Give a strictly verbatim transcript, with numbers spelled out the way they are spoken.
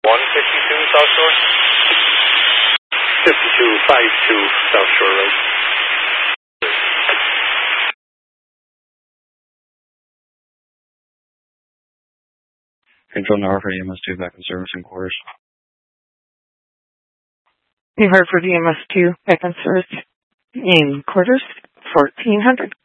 one fifty-two South Shore. fifty-two fifty-two South Shore Road. Control Tower for E M S two, back in service in quarters. New Hartford E M S two, back in service in quarters, fourteen hundred.